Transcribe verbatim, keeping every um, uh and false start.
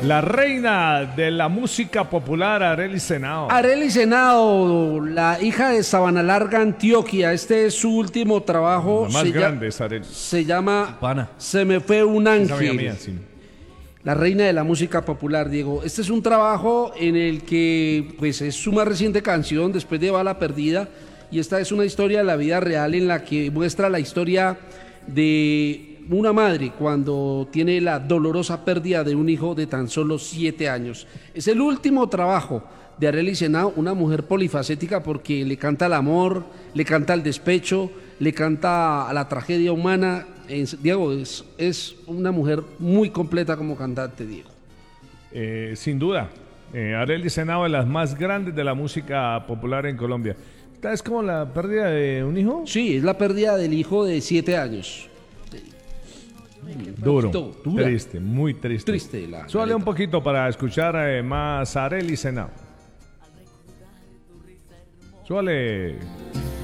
La reina de la música popular, Arely Senao. Arely Senao, la hija de Sabana Larga, Antioquia. Este es su último trabajo. La más se grande lla- es Arely. Se llama Pana. Se me fue un Esa amiga ángel. mía, sí. La reina de la música popular, Diego. Este es un trabajo en el que pues es su más reciente canción después de Bala Perdida, y esta es una historia de la vida real en la que muestra la historia de una madre cuando tiene la dolorosa pérdida de un hijo de tan solo siete años. Es el último trabajo de Arely Senao, una mujer polifacética porque le canta al amor, le canta al despecho, le canta a la tragedia humana. Es- Diego, es, es una mujer muy completa como cantante, Diego. Eh, sin duda, eh, Arely Senao es de las más grandes de la música popular en Colombia. ¿Esta es como la pérdida de un hijo? Sí, es la pérdida del hijo de siete años. Duro, poquito dura. triste, muy triste. Triste la Súbale letra. un poquito para escuchar eh, más a Arely Senao. Súbale.